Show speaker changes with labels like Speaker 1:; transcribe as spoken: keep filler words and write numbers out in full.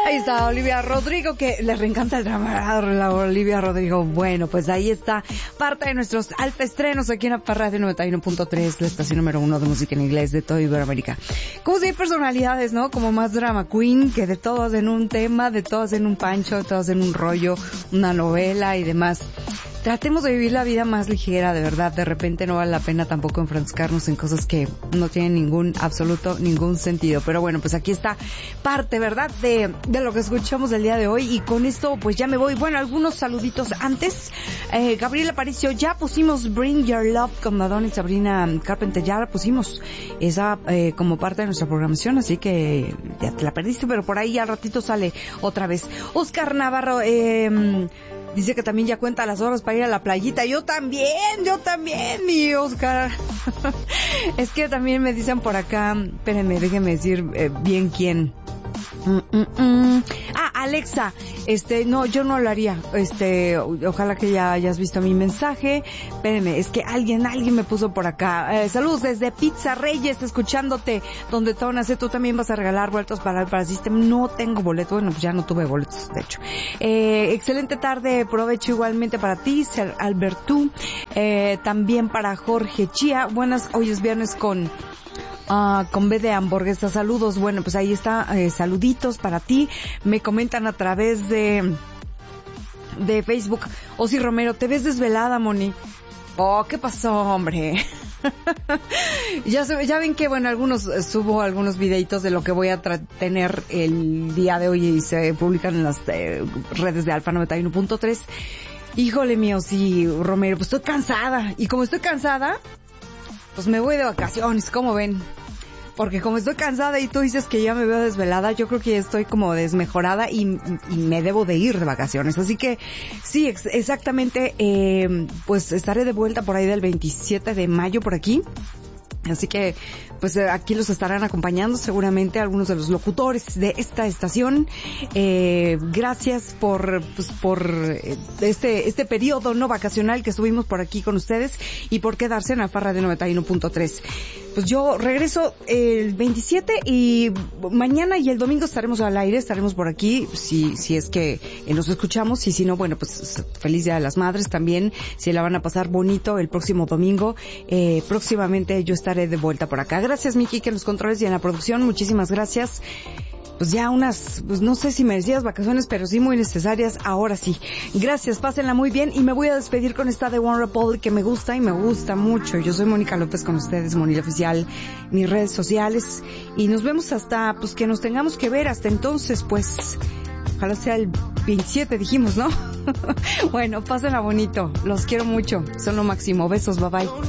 Speaker 1: Ahí está Olivia Rodrigo, que le reencanta el drama a la Olivia Rodrigo. Bueno, pues ahí está parte de nuestros alta estrenos aquí en la Radio noventa y uno punto tres, la estación número uno de música en inglés de toda Iberoamérica. Como si hay personalidades, ¿no? Como más drama queen, que de todos en un tema, de todos en un pancho, de todos en un rollo, una novela y demás. Tratemos de vivir la vida más ligera, de verdad. De repente no vale la pena tampoco enfrascarnos en cosas que no tienen ningún, absoluto, ningún sentido. Pero bueno, pues aquí está parte, ¿verdad?, de, de lo que escuchamos el día de hoy. Y con esto, pues ya me voy. Bueno, algunos saluditos antes. Eh, Gabriela Aparicio, ya pusimos Bring Your Love con Madonna y Sabrina Carpenter. Ya la pusimos esa eh, como parte de nuestra programación. Así que ya te la perdiste, pero por ahí ya al ratito sale otra vez. Oscar Navarro, eh... dice que también ya cuenta las horas para ir a la playita. Yo también, yo también, mi Oscar. Es que también me dicen por acá, espérenme, déjenme decir eh, bien quién. Mm, mm, mm. Ah, Alexa, este, no, yo no lo haría, este, ojalá que ya hayas visto mi mensaje. Espérenme, es que alguien, alguien me puso por acá. Eh, saludos desde Pizza Reyes, escuchándote, donde todo nace. Tú también vas a regalar boletos para, para el sistema. No tengo boletos, bueno, pues ya no tuve boletos, de hecho. Eh, excelente tarde, provecho igualmente para ti, Albertú, eh, también para Jorge Chía. Buenas, hoy es viernes con... Ah, con B de hamburguesa, saludos. Bueno, pues ahí está, eh, saluditos para ti. Me comentan a través de de Facebook. Osi Romero, ¿te ves desvelada, Moni? Oh, ¿qué pasó, hombre? ya, ya ven que, bueno, algunos eh, subo algunos videitos de lo que voy a tra- tener el día de hoy y se publican en las eh, redes de Alfa noventa y uno punto tres. Híjole mío, sí, Romero, pues estoy cansada. Y como estoy cansada, pues me voy de vacaciones, ¿cómo ven? Porque como estoy cansada y tú dices que ya me veo desvelada, yo creo que ya estoy como desmejorada y, y me debo de ir de vacaciones. Así que sí, ex- exactamente, eh, pues estaré de vuelta por ahí del veintisiete de mayo por aquí. Así que, pues aquí los estarán acompañando seguramente algunos de los locutores de esta estación. Eh, gracias por, pues, por este, este periodo no vacacional que estuvimos por aquí con ustedes y por quedarse en Alfa Radio noventa y uno punto tres. Pues yo regreso el veintisiete y mañana y el domingo estaremos al aire, estaremos por aquí, si, si es que nos escuchamos, y si no, bueno, pues feliz Día de las Madres también, si la van a pasar bonito el próximo domingo. Eh, próximamente yo estaré de vuelta por acá. Gracias, Miki, que en los controles y en la producción, muchísimas gracias. Pues ya unas, pues no sé si merecidas vacaciones, pero sí muy necesarias, ahora sí. Gracias, pásenla muy bien y me voy a despedir con esta de One Republic que me gusta y me gusta mucho. Yo soy Mónica López con ustedes, Mónica Oficial, mis redes sociales, y nos vemos hasta, pues que nos tengamos que ver hasta entonces, pues ojalá sea el veintisiete, dijimos, ¿no? Bueno, pásenla bonito, los quiero mucho, son lo máximo, besos, bye bye.